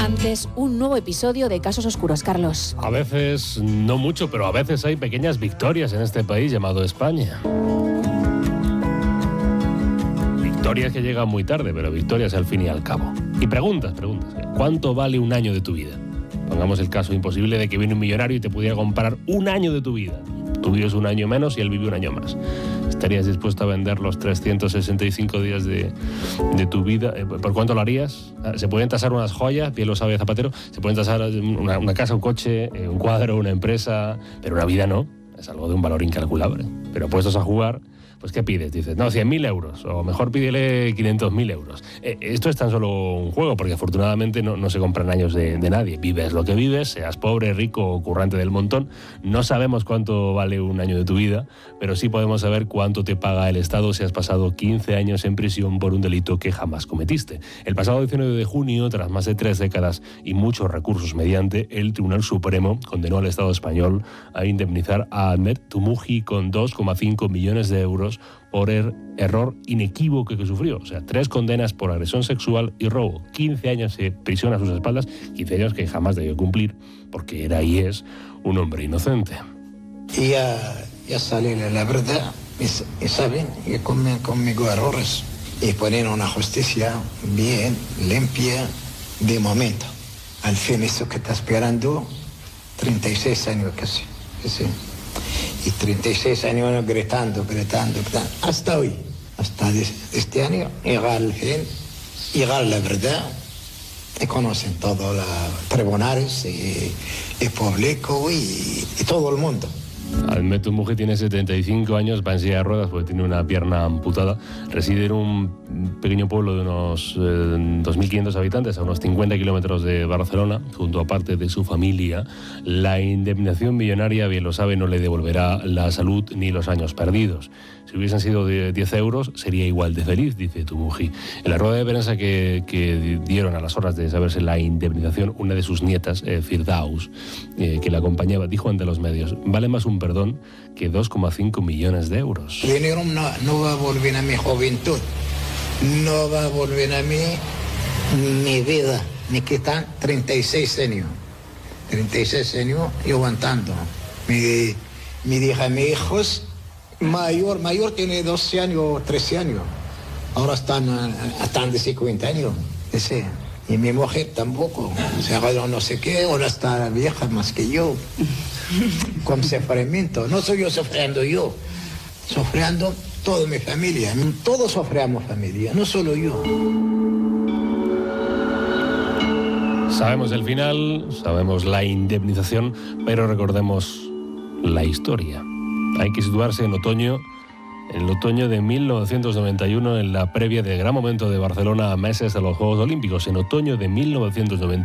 instantes, un nuevo episodio de Casos Oscuros, Carlos. A veces, no mucho, pero a veces hay pequeñas victorias en este país llamado España. Victorias que llegan muy tarde, pero victorias al fin y al cabo. Y preguntas. ¿Cuánto vale un año de tu vida? Pongamos el caso imposible de que viene un millonario y te pudiera comprar un año de tu vida. Tú vives un año menos y él vive un año más. ¿Estarías dispuesto a vender los 365 días de tu vida? ¿Por cuánto lo harías? Se pueden tasar unas joyas, bien lo sabe Zapatero, se pueden tasar una casa, un coche, un cuadro, una empresa, pero una vida no. Es algo de un valor incalculable. Pero puestos a jugar, pues ¿qué pides? Dices, no, 100.000 euros, o mejor pídele 500.000 euros. Esto es tan solo un juego, porque afortunadamente no se compran años de nadie. Vives lo que vives, seas pobre, rico o currante del montón. No sabemos cuánto vale un año de tu vida, pero sí podemos saber cuánto te paga el Estado si has pasado 15 años en prisión por un delito que jamás cometiste. El pasado 19 de junio, tras más de 3 décadas y muchos recursos mediante, el Tribunal Supremo condenó al Estado español a indemnizar a Ahmed Toumoujhi con 2,5 millones de euros por el error inequívoco que sufrió. O sea, 3 condenas por agresión sexual y robo, 15 años de prisión a sus espaldas, 15 años que jamás debió cumplir, porque era y es un hombre inocente. Y ya sale la verdad, y saben, y conmigo errores, y ponen una justicia bien, limpia, de momento. Al fin, eso que está esperando, 36 años casi, sí. Y 36 años gritando, hasta hoy, hasta este año, llega al fin, llega la verdad, y conocen todos los tribunales, y público, y todo el mundo. Ahmed Toumoujhi tiene 75 años, va en silla de ruedas porque tiene una pierna amputada. Reside en un pequeño pueblo de unos 2.500 habitantes, a unos 50 kilómetros de Barcelona, junto a parte de su familia. La indemnización millonaria, bien lo sabe, no le devolverá la salud ni los años perdidos. Si hubiesen sido de 10 euros, sería igual de feliz, dice Toumoujhi. En la rueda de prensa que dieron a las horas de saberse la indemnización, una de sus nietas, Firdaus, que la acompañaba, dijo ante los medios, vale más un perdón que 2,5 millones de euros. El dinero no va a volver a mi juventud, no va a volver a mi vida, ni que están 36 años. 36 años y aguantando. Me dije a mis hijos, mayor tiene 12 años, 13 años. Ahora están de 50 años. Ese. Y mi mujer tampoco. Se agarró no sé qué, ahora está vieja más que yo. Con sufrimiento. No soy yo sufriendo toda mi familia. Todos sufrimos familia, no solo yo. Sabemos el final, sabemos la indemnización, pero recordemos la historia. Hay que situarse en el otoño de 1991, en la previa del gran momento de Barcelona a meses de los Juegos Olímpicos. En otoño de 1991.